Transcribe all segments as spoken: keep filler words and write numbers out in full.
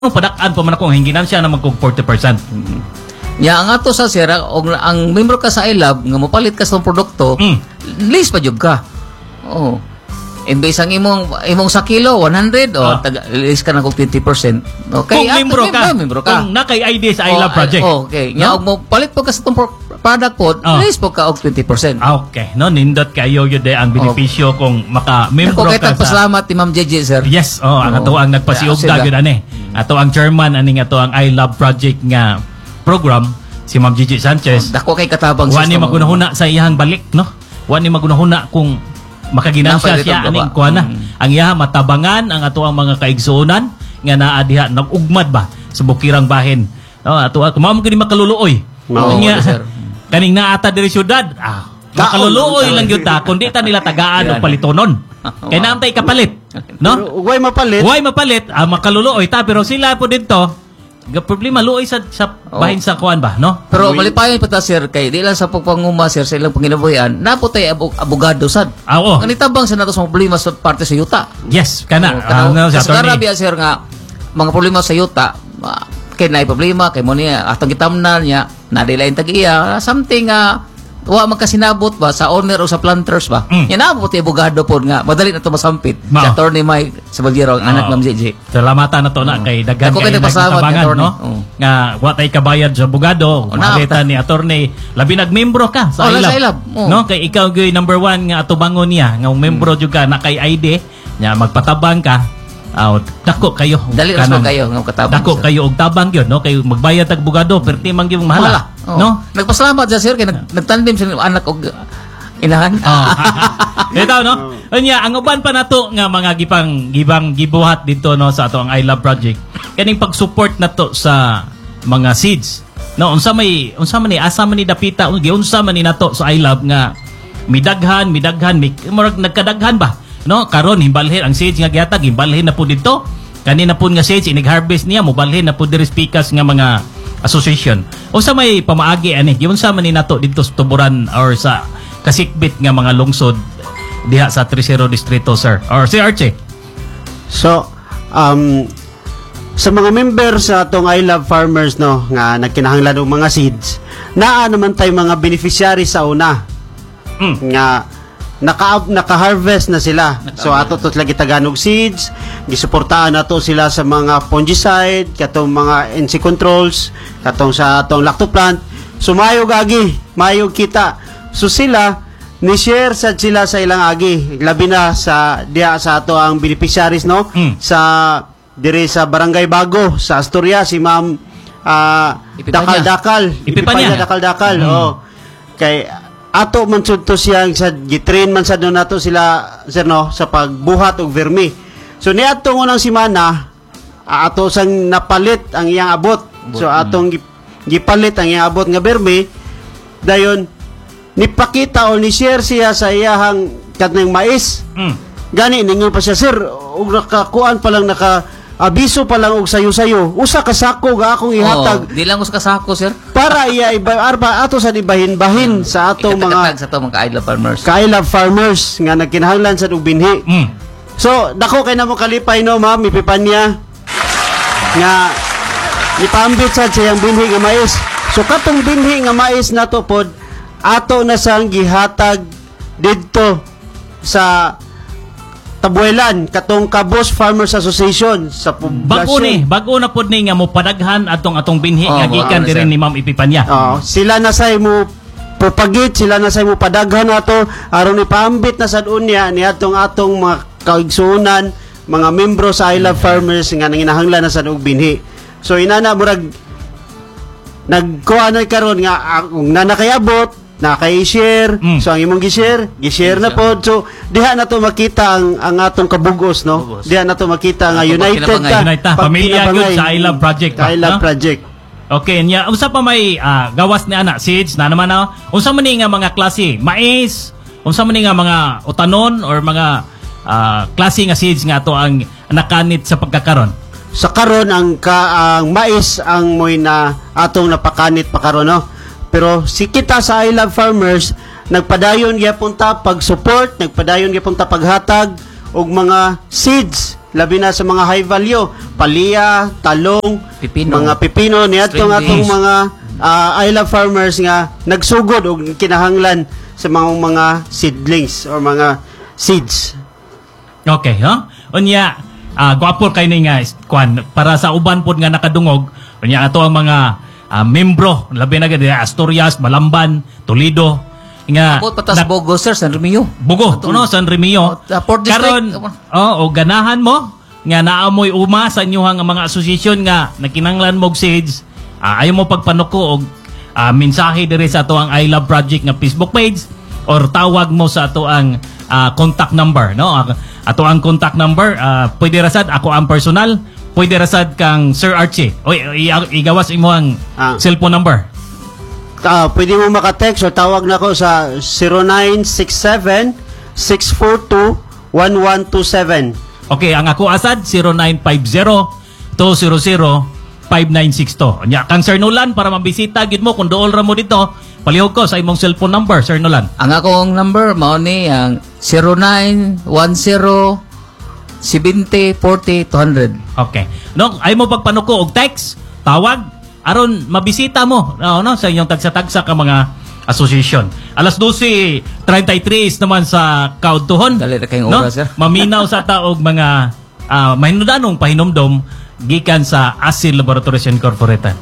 padakaan pa man akong hinginan siya na magkog forty percent. Mm-hmm. Ya, ang ato sa sir, og ang membro ka sa iLab nga mopalit ka sa produkto, mm. list pa jud ka. Oo. Imbes ang imong imong sa kilo one hundred o oh, taga list ka na kog twenty percent. Okay, kung membro ka, membro ka. Kung nakay I D sa iLab oh, project. Oh, okay. Nya no? Og mo palit po ka sa tong product po, oh. list po ka og twenty percent. Okay. No, nindot kayo yun de ang benepisyo oh. kung maka-membro ka sa... Pasalamat ni Ma'am J J, sir. Yes. Oh, ang oh. ato ang nagpasiugda yun ani. Ato ang chairman aning ato ang iLab project nga program, si Ma'am J J Sanchez. Oh, dako kay katabang system. Wani magunahuna sa iyang balik, no? Wani magunahuna kung makaginansya siya aning kuha na. Mm. Ang iyaha matabangan ang ato ang mga kaigsuonan nga naa diha nag-ugmad ba sa bukirang bahin. No, ato at mao mo gini makaluluoy. No, Nya, kaning naata diri syudad. Ah, makaluluoy lang gyud ta kundi ta nila tagaan og palitonon. Kay naamtay kapalit. No? Way mapalit. Way mapalit, ah, makaluluoy ta pero sila po dito ga problema luoy sa sa bahin oh. sa kuan ba, no? Pero malipayon pa ta sir kay di lang sa pagpanguma sir sa ilang panginabuhian, naputay abog, abogado sad. Ah, oo. Ang nitabang sa nato sa problema sa parte sa yuta. Yes, kana. Oh, uh, no, sa Arabia sir nga mga problema sa yuta, uh, kay naay problema kay mo niya atong gitamnan niya na dilain tag-iya something nga uh, wa magkasinabot ba sa owner o sa planters ba. Mm. Yan na puti abogado po nga madali na to masampit. Ma. Si Attorney Mike Sabaldero ang oh. anak ng J J. Salamatan na to na oh. kay daghan kay nagtabangan no. Oh. Nga wa tay kabayad sa abogado. Oh, makita ni Attorney labi nagmembro ka sa oh, iLab. Sa iLab. Oh. No kay ikaw gyud number one nga atubangon niya nga membro mm. jud ka na kay I D nya magpatabang ka. Ah, dako kayo. Dali ra kayo nga katabang. Dako kayo og tabang gyud no kay magbayad tag abogado perti man gyud mahala. Oh. No? Nagpasalamat sa sir kay nag, nagtandim sa anak og inahan. Oh. Ito no. Unya ang uban pa nato nga mga gipang gibang gibuhat dito no sa ato ang iLab project. Kaning pag-support nato sa mga seeds. No, unsa may unsa man ni asa man ni dapita unsa man ni nato sa iLab nga midaghan midaghan mi murag nagkadaghan ba? No, karon himbalhin ang seeds nga gihatag himbalhin na po dito. Kanina po nga seeds inig-harvest niya mobalhin na po diri speakers nga mga association. O sa may pamaagi ani, giun sa man ni nato dito sa Tuburan or sa kasikbit nga mga lungsod diha sa Tresero Distrito, sir. Or si Archie. So, um sa mga member sa atong iLab farmers no nga nagkinahanglan og mga seeds, naa naman tay mga beneficiary sa una. Mm. Nga naka naka-harvest na sila. So ato to lagi taganog seeds, gisuportahan nato sila sa mga fungicide, katong mga N C controls, katong sa atong lactoplant. So mayo agi, mayo kita. So sila ni share sa sila sa ilang agi, labi na sa diha sa ato ang beneficiaries no mm. sa dire sa Barangay Bago sa Astoria si Ma'am uh, Dakal-Dakal. Ipipanya Dakal-Dakal. Mm. Oh. Kay ato man sud to siyang sa gitrain man sad nato sila sir no sa pagbuhat og vermi. So niadto unang semana ato sang napalit ang iyang abot. So atong gipalit ang iyang abot nga vermi dayon nipakita o ni share siya sa iyahang kanang mais. Mm. Gani ningon pa siya sir og nakakuan pa lang naka abiso pa lang og sayo-sayo. Usa ka sako ga akong ihatag. Oh, di lang usa ka sako, sir. Para iya iba arba ato sa dibahin-bahin sa atong mga sa atong mga iLab farmers. iLab farmers nga nagkinahanglan sa og binhi. Mm. So, dako kay namo kalipay no, ma'am, ipipanya nga ipambit sa siyang binhi nga mais. So katong binhi nga mais nato pod ato na sang gihatag didto sa Tabuelan katong Kabos Farmers Association sa poblasyon. Bago ni, bago na pod ni nga mo padaghan atong atong binhi oh, nga gikan diri ni Ma'am Ipipanya. Oh, sila na say mo propagate, sila na say mo padaghan ato aron ipaambit na sad unya ni atong atong mga kaigsuonan, mga membro sa iLab Farmers nga nanginahanglan na sad og binhi. So inana murag nagkuha na karon nga kung na nakayabot na kay share mm. so ang imong gi-share gi-share na pod so diha na to makita ang ang atong kabugos no Bugos. Diha na to makita nga united ta united pamilya gyud sa iLab project sa iLab project. Okay nya unsa pa may uh, gawas ni ana seeds na naman na unsa man ni nga mga klase mais unsa man ni nga mga utanon or mga uh, klase nga seeds nga to ang nakanit sa pagkakaron sa karon ang ka, ang mais ang moy na atong napakanit pa karon no. Pero si kita sa iLab Farmers nagpadayon gyapon ta pag-support, nagpadayon gyapon ta paghatag og mga seeds labi na sa mga high value, palya, talong, Pipino. mga pipino niadtong String atong beans. mga ah, I Love Farmers nga nagsugod og kinahanglan sa mga mga seedlings or mga seeds. Okay, ha? Unya, ah, gwapo kay ni nga kwan para sa uban pod nga nakadungog. Unya ato ang mga ah, membro, labi na gid Asturias, Balamban, Toledo, nga Abot patas na- Bogo, sir, San Remio. Bugo, no, San Remio. Oh, uh, Port District. Karon, oh, o ganahan mo nga naamoy uma sa inyong mga asosasyon nga nakinanglan mo og seeds. Ah, ayaw mo pagpanuko og ah, mensahe diri sa ato ang I Love Project nga Facebook page or tawag mo sa ato ang ah, contact number, no? Ah, ato ang contact number, ah, pwede rasad ako ang personal, pwede rasad kang Sir Archie. Oy, i- igawas imo ang Ah. cellphone number. Ah, pwede mo maka-text o tawag na ako sa zero nine six seven, six four two, one one two seven. Okay, ang ako asad zero nine five zero, two zero zero, five nine six two. Nya kang Sir Nolan para mabisita gid mo kung dool ra mo dito, palihog ko sa imong cellphone number, Sir Nolan. Ang akong number, mao ni ang zero nine one zero, seven zero, four zero, two hundred. Okay. No, ay mo pagpanuko og text, tawag aron mabisita mo no, no sa inyong tagsa-tagsa ka mga association. Alas dose thirty-three naman sa kaudtuhon. Dali na kayong oras, sir. Maminaw sa taog mga uh, mahinudanong pahinomdom gikan sa Asil Laboratories Incorporated.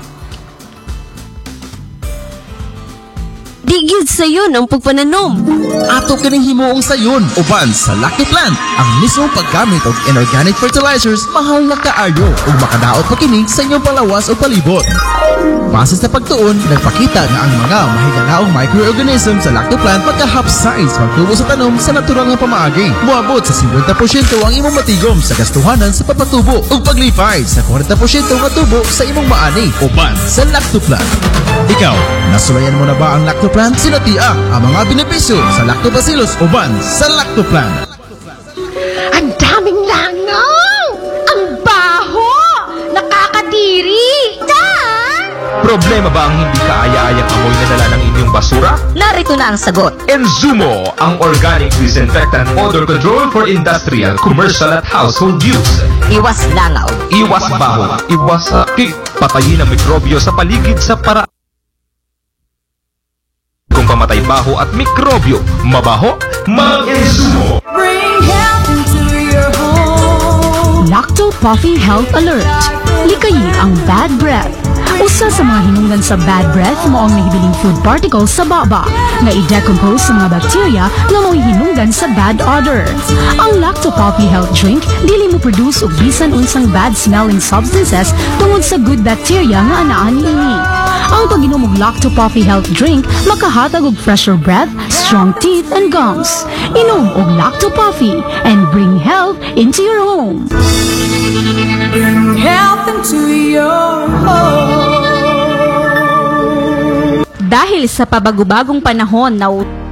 Digid sayon ang pagpananom. Ato kining himuong sayon uban sa Lucky Plant. Ang mismong paggamit og inorganic fertilizers mahal na kaayo ug makadaot pa kini sa inyong palawas o palibot. Base sa pagtuon, nagpakita nga ang mga mahigalaong microorganisms sa lactoplant magka-half size pagtubo sa tanom sa natural nga pamaagi. Moabot sa fifty percent ang imong matigom sa gastuhanan sa papatubo ug paglipay sa forty percent nga tubo sa imong maani uban sa lactoplant. Ikaw, nasulayan mo na ba ang lactoplant? Sinatiak ang mga benepisyo sa lactobacillus uban sa lactoplant. Ang daming langaw! Ang baho! Nakakadiri! Dan! Problema ba ang hindi kaaya-ayang amoy na dala ng inyong basura? Narito na ang sagot. Enzumo, ang organic disinfectant odor control for industrial, commercial at household use. Iwas langaw. Iwas baho, iwas sakit. Patayin ang mikrobyo sa paligid sa para kung pamatay baho at mikrobyo. Mabaho, mag-Enzumo. Lacto Puffy Health Alert. Likayi ang bad breath. Usa sa mga hinungdan sa bad breath mo ang nahibiling food particles sa baba nga i-decompose sa mga bacteria nga mo'y hinungdan sa bad odor. Ang Lacto Puffy Health Drink dili mo produce og bisan unsang bad smelling substances tungod sa good bacteria nga anaan niini. Ang pag-inom og Lacto Puffy Health Drink makahatag og fresher breath, strong teeth and gums. Inom og Lacto Puffy and bring health into your home. Dahil sa pabagubagong panahon na